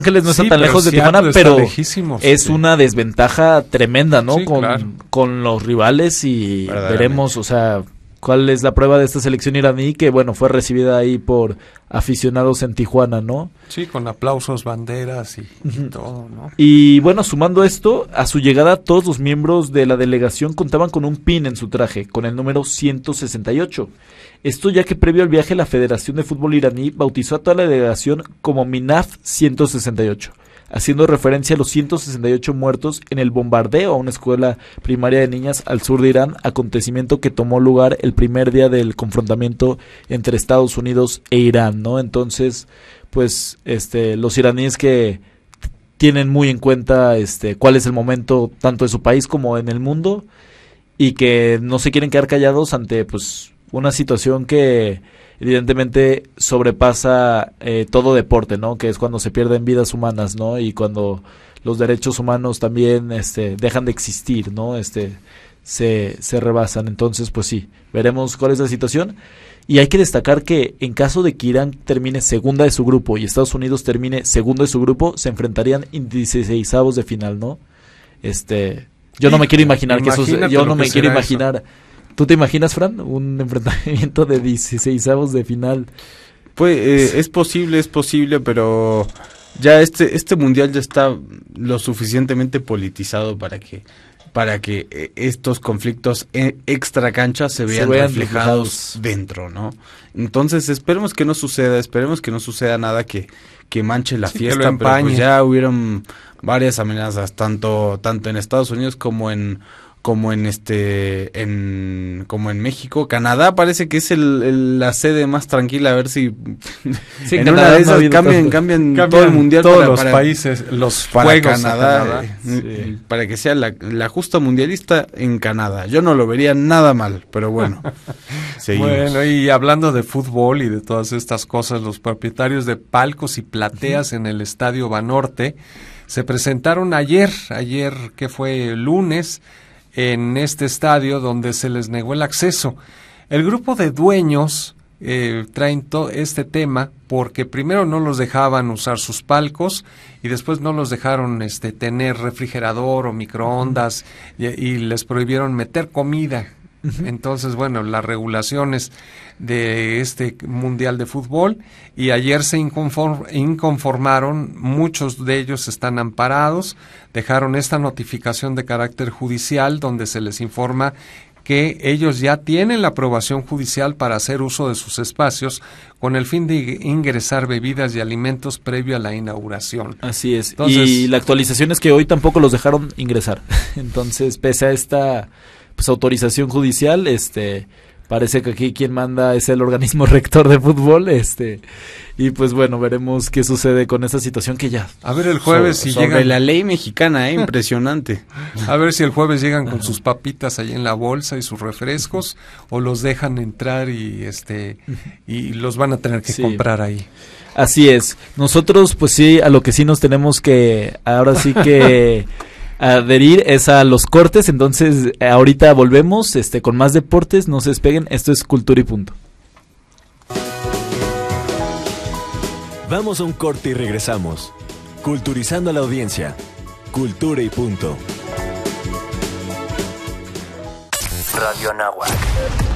Ángeles no está tan lejos de Tijuana, pero es una desventaja tremenda, ¿no? Con los rivales, y veremos, o sea, cuál es la prueba de esta selección iraní, que bueno, fue recibida ahí por aficionados en Tijuana, ¿no? Sí, con aplausos, banderas y todo, ¿no? Y bueno, sumando esto, a su llegada todos los miembros de la delegación contaban con un pin en su traje, con el número 168. Esto ya que previo al viaje la Federación de Fútbol iraní bautizó a toda la delegación como Minaf 168. Haciendo referencia a los 168 muertos en el bombardeo a una escuela primaria de niñas al sur de Irán, acontecimiento que tomó lugar el primer día del confrontamiento entre Estados Unidos e Irán, ¿no? Entonces, pues, los iraníes que tienen muy en cuenta cuál es el momento tanto de su país como en el mundo, y que no se quieren quedar callados ante, pues, una situación que evidentemente sobrepasa todo deporte, ¿no? Que es cuando se pierden vidas humanas, ¿no? Y cuando los derechos humanos también dejan de existir, ¿no? Se rebasan. Entonces, pues sí, veremos cuál es la situación. Y hay que destacar que en caso de que Irán termine segunda de su grupo y Estados Unidos termine segundo de su grupo, se enfrentarían en 16avos de final, ¿no? Yo no me quiero imaginar que eso, yo no me quiero imaginar eso. ¿Tú te imaginas, Fran, un enfrentamiento de 16avos de final? Pues es posible, pero ya este mundial ya está lo suficientemente politizado para que estos conflictos extra cancha se vean reflejados dentro, ¿no? Entonces esperemos que no suceda nada que manche la fiesta, pero pues ya hubieron varias amenazas tanto en Estados Unidos como en México. Canadá parece que es la sede más tranquila, a ver si en una de esas cambian todo el mundial, todos los países, los fuegos Canadá, para que sea la justa mundialista en Canadá. Yo no lo vería nada mal, pero bueno. Seguimos. Bueno, y hablando de fútbol y de todas estas cosas, los propietarios de palcos y plateas en el Estadio Banorte se presentaron ayer que fue lunes, en este estadio donde se les negó el acceso. El grupo de dueños traen este tema porque primero no los dejaban usar sus palcos y después no los dejaron tener refrigerador o microondas y les prohibieron meter comida. Entonces, bueno, las regulaciones de este Mundial de Fútbol, y ayer se inconformaron, muchos de ellos están amparados, dejaron esta notificación de carácter judicial donde se les informa que ellos ya tienen la aprobación judicial para hacer uso de sus espacios con el fin de ingresar bebidas y alimentos previo a la inauguración. Así es. Entonces, y la actualización es que hoy tampoco los dejaron ingresar. Entonces, pese a esta autorización judicial, parece que aquí quien manda es el organismo rector de fútbol, y pues bueno, veremos qué sucede con esta situación que ya. A ver el jueves si sobre llegan la ley mexicana, impresionante. A ver si el jueves llegan con sus papitas ahí en la bolsa y sus refrescos, o los dejan entrar y los van a tener que comprar ahí. Así es. Nosotros pues sí, a lo que sí nos tenemos que ahora sí que adherir es a los cortes. Entonces ahorita volvemos con más deportes, no se despeguen, esto es Cultura y Punto. Vamos a un corte y regresamos. Culturizando a la audiencia. Cultura y Punto. Radio Anáhuac